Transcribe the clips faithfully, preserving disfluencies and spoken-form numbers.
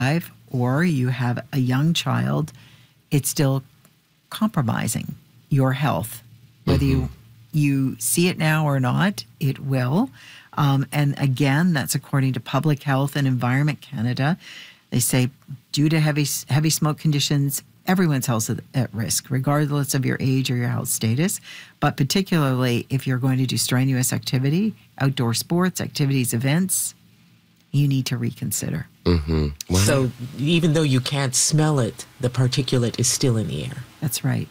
or you have a young child, it's still compromising your health. Whether mm-hmm. you you see it now or not, it will. Um, and again, that's according to Public Health and Environment Canada. They say due to heavy heavy smoke conditions, everyone's health is at risk, regardless of your age or your health status. But particularly if you're going to do strenuous activity, outdoor sports, activities, events, you need to reconsider. Mm-hmm. Wow. So even though you can't smell it, the particulate is still in the air. That's right.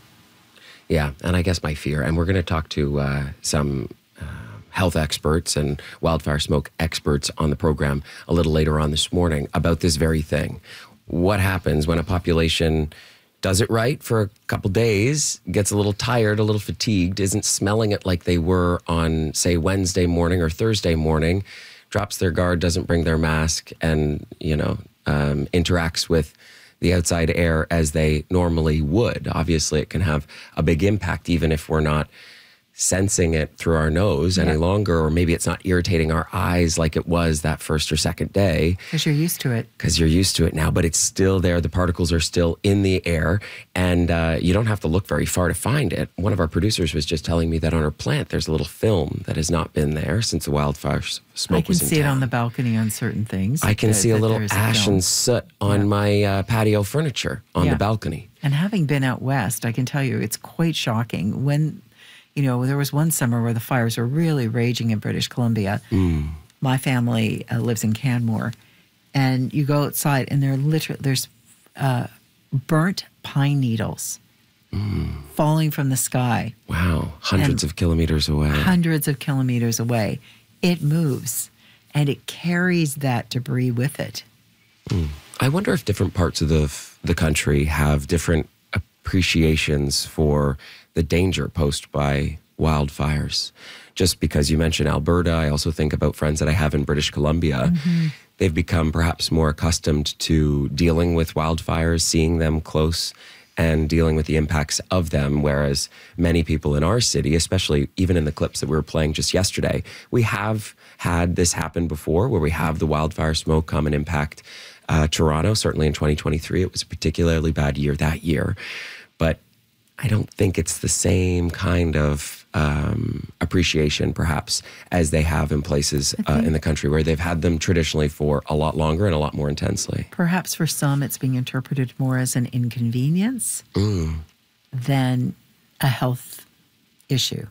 Yeah, and I guess my fear, and we're going to talk to uh, some uh, health experts and wildfire smoke experts on the program a little later on this morning about this very thing. What happens when a population does it right for a couple days, gets a little tired, a little fatigued, isn't smelling it like they were on, say, Wednesday morning or Thursday morning, drops their guard, doesn't bring their mask, and, you know, um, interacts with the outside air as they normally would. Obviously, it can have a big impact, even if we're not sensing it through our nose yeah. any longer, or maybe it's not irritating our eyes like it was that first or second day. Because you're used to it. Because you're used to it now, but it's still there. The particles are still in the air, and uh, you don't have to look very far to find it. One of our producers was just telling me that on her plant, there's a little film that has not been there since the wildfire smoke was in town. I can see it on the balcony on certain things. I can that, see a little ash a and soot on yeah. my uh, patio furniture on yeah. the balcony. And having been out west, I can tell you it's quite shocking when... You know, there was one summer where the fires were really raging in British Columbia. Mm. My family uh, lives in Canmore, and you go outside, and there literally there's uh, burnt pine needles mm. falling from the sky. Wow, hundreds of kilometers away. Hundreds of kilometers away. It moves, and it carries that debris with it. Mm. I wonder if different parts of the the country have different appreciations for the danger posed by wildfires. Just because you mentioned Alberta, I also think about friends that I have in British Columbia. Mm-hmm. They've become perhaps more accustomed to dealing with wildfires, seeing them close and dealing with the impacts of them, whereas many people in our city, especially even in the clips that we were playing just yesterday, we have had this happen before where we have the wildfire smoke come and impact uh, Toronto. Certainly in twenty twenty-three, it was a particularly bad year that year. But I don't think it's the same kind of um, appreciation, perhaps, as they have in places uh, in the country where they've had them traditionally for a lot longer and a lot more intensely. Perhaps for some, it's being interpreted more as an inconvenience mm. than a health issue.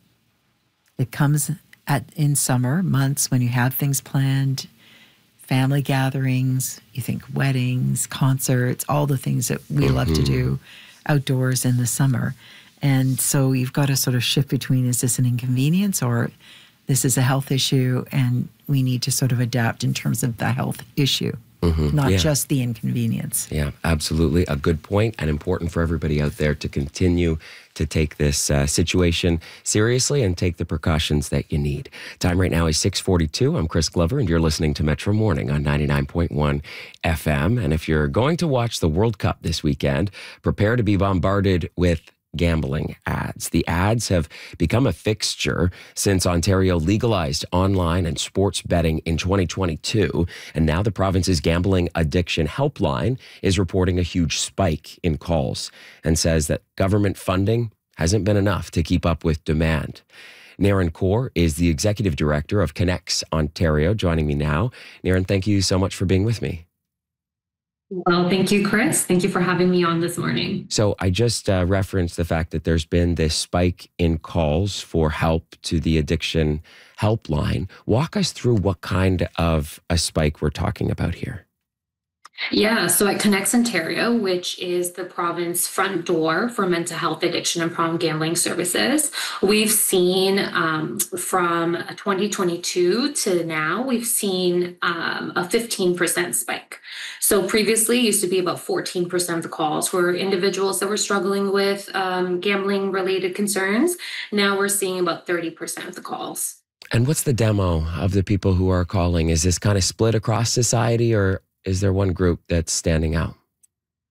It comes at in summer months when you have things planned, family gatherings, you think weddings, concerts, all the things that we mm-hmm. love to do outdoors in the summer. And so you've got to sort of shift between, is this an inconvenience or this is a health issue, and we need to sort of adapt in terms of the health issue, mm-hmm. not yeah. just the inconvenience. Yeah, absolutely. A good point, and important for everybody out there to continue to take this uh, situation seriously and take the precautions that you need. Time right now is six forty-two. I'm Chris Glover, and you're listening to Metro Morning on ninety-nine point one F M. And if you're going to watch the World Cup this weekend, prepare to be bombarded with gambling ads. The ads have become a fixture since Ontario legalized online and sports betting in twenty twenty-two. And now the province's gambling addiction helpline is reporting a huge spike in calls and says that government funding hasn't been enough to keep up with demand. Naren Kaur is the executive director of Connects Ontario, joining me now. Naren, thank you so much for being with me. Well, thank you, Chris. Thank you for having me on this morning. So I just uh, referenced the fact that there's been this spike in calls for help to the addiction helpline. Walk us through what kind of a spike we're talking about here. Yeah, so at Connects Ontario, which is the province front door for mental health, addiction, and problem gambling services, we've seen um, from twenty twenty-two to now, we've seen um, a fifteen percent spike. So previously, it used to be about fourteen percent of the calls were individuals that were struggling with um, gambling-related concerns. Now we're seeing about thirty percent of the calls. And what's the demo of the people who are calling? Is this kind of split across society, or is there one group that's standing out?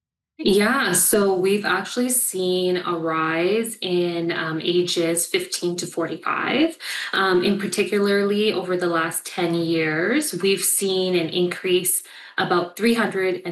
Yeah, so we've actually seen a rise in um, ages fifteen to forty-five. Um, in particularly over the last ten years, we've seen an increase about three hundred